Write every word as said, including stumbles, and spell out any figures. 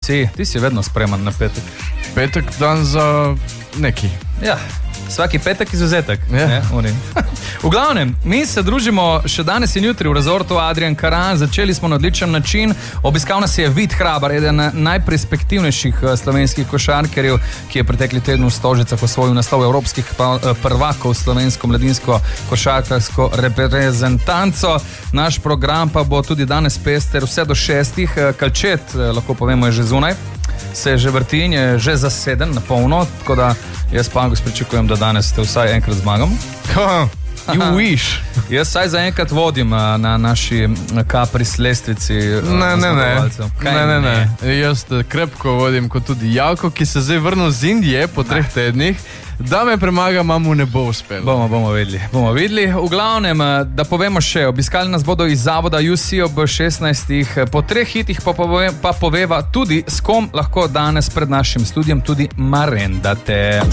Si, ti si vedno spreman na petek. Petek dan za neki. Ja, svaki petek izuzetek. Ja. Ne, oni. V glavnem, mi se družimo še danes in jutri v rezortu Adrian Karan. Začeli smo na odličen način. Obiskal nas je Vid Hrabar, eden najperspektivnejših slovenskih košarkarjev, ki je pretekli teden v Stožicah osvojil naslov evropskih prvakov slovensko mladinsko košarkarsko reprezentanco. Naš program pa bo tudi danes pester vse do šestih. Kalčet, lahko povemo, je že zunaj. Se že vrti in je že zaseden na polno, tako da jaz pa Angus pričakujem, da danes te vsaj enkrat zmagam. You wish. Jaz saj za enkrat vodim na naši kapris lestvici. Ne, ne, ne. Kaj ne, ne, ne. Jaz krepko vodim kot tudi Javko, ki se zdaj vrnil z Indije po treh tednih. Da me premaga, mamu ne bo uspelo. Bomo, bomo videli, bomo videli. V glavnem, da povemo še, obiskali nas bodo iz zavoda U C ob šestnajstih. Po treh hitih pa, pove, pa poveva tudi, s kom lahko danes pred našim studijem tudi marendate.